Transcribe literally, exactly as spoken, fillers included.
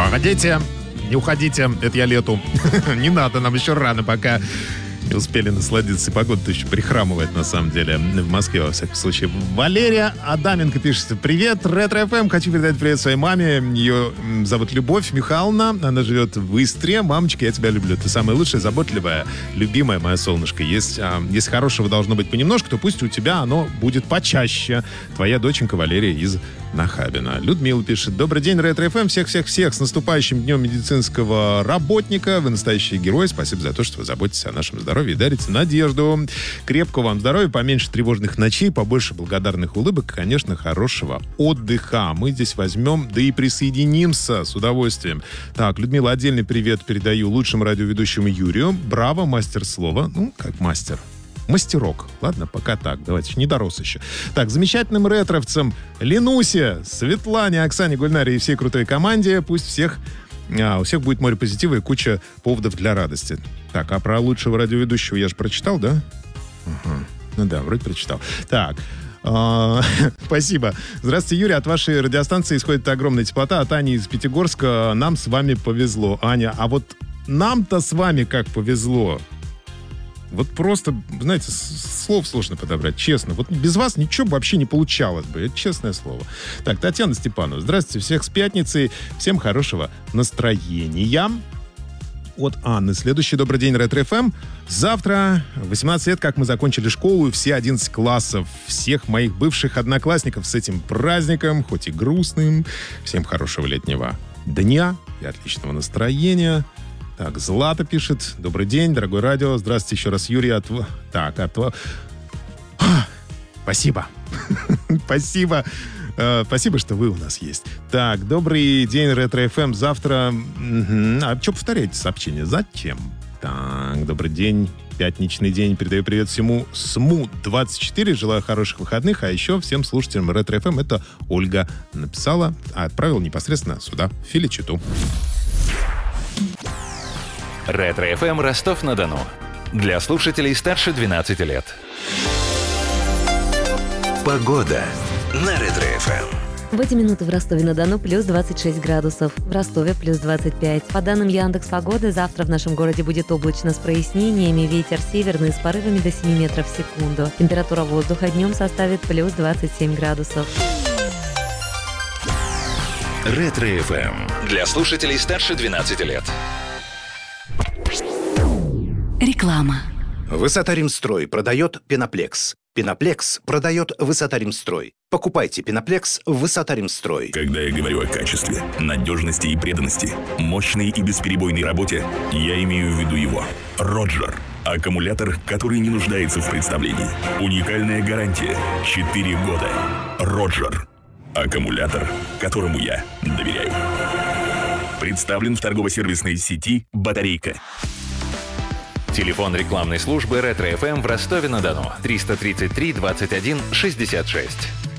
Погодите, не уходите, это я лету. Не надо, нам еще рано пока. Не успели насладиться. И погода-то еще прихрамывает, на самом деле, в Москве, во всяком случае. Валерия Адаменко пишет: привет, Ретро-эф эм. Хочу передать привет своей маме. Ее зовут Любовь Михайловна. Она живет в Истре. Мамочка, я тебя люблю. Ты самая лучшая, заботливая, любимая моя солнышко. Есть, а, если хорошего должно быть понемножку, то пусть у тебя оно будет почаще. Твоя доченька Валерия из Нахабина. Людмила пишет: добрый день, Ретро-эф эм. Всех-всех-всех с наступающим днем медицинского работника. Вы настоящий герой. Спасибо за то, что вы заботитесь о нашем здоровье и дарите надежду. Крепкого вам здоровья, поменьше тревожных ночей, побольше благодарных улыбок и, конечно, хорошего отдыха. Мы здесь возьмем, да и присоединимся с удовольствием. Так, Людмила, отдельный привет передаю лучшему радиоведущему Юрию. Браво, мастер слова. Ну, как мастер. Мастерок. Ладно, пока так. Давайте, не дорос еще. Так, замечательным ретровцам Ленусе, Светлане, Оксане, Гульнаре и всей крутой команде. Пусть всех, а, у всех будет море позитива и куча поводов для радости. Так, а про лучшего радиоведущего я же прочитал, да? Угу. Ну да, вроде прочитал. Так. Спасибо. Здравствуйте, Юрий. От вашей радиостанции исходит огромная теплота. От Ани из Пятигорска. Нам с вами повезло. Аня, а вот нам-то с вами как повезло. Вот просто, знаете, слов сложно подобрать, честно. Вот без вас ничего вообще не получалось бы, это честное слово. Так, Татьяна Степанова. Здравствуйте, всех с пятницей. Всем хорошего настроения. От Анны. Следующий добрый день, Ретро-эф эм. Завтра восемнадцать лет, как мы закончили школу, и все одиннадцать классов. Всех моих бывших одноклассников с этим праздником, хоть и грустным. Всем хорошего летнего дня и отличного настроения. Так, Злата пишет: добрый день, дорогой радио. Здравствуйте еще раз, Юрий. От... Так, от... А, спасибо. Спасибо. Uh, спасибо, что вы у нас есть. Так, добрый день, Ретро-эф эм. Завтра... Uh-huh. А что повторяете сообщение? Зачем? Так, добрый день. Пятничный день. Передаю привет всему СМУ двадцать четыре. Желаю хороших выходных. А еще всем слушателям Ретро-эф эм. Это Ольга написала, а отправила непосредственно сюда, в Филичиту. Ретро-эф эм Ростов-на-Дону. Для слушателей старше двенадцати лет. Погода на Ретро-эф эм. В эти минуты в Ростове-на-Дону плюс двадцать шесть градусов, в Ростове плюс двадцать пять. По данным Яндекс.Погоды, завтра в нашем городе будет облачно с прояснениями, ветер северный с порывами до семи метров в секунду. Температура воздуха днем составит плюс двадцать семь градусов. Ретро-эф эм. Для слушателей старше двенадцати лет. Реклама. Высота-Римстрой продает Пеноплекс. Пеноплекс продает Высота-Римстрой. Покупайте Пеноплекс в Высота-Римстрой. Когда я говорю о качестве, надежности и преданности, мощной и бесперебойной работе, я имею в виду его. Роджер. Аккумулятор, который не нуждается в представлении. Уникальная гарантия. четыре года. Роджер. Аккумулятор, которому я доверяю. Представлен в торгово-сервисной сети «Батарейка». Телефон рекламной службы Ретро-эф эм в Ростове-на-Дону. триста тридцать три двадцать один шестьдесят шесть.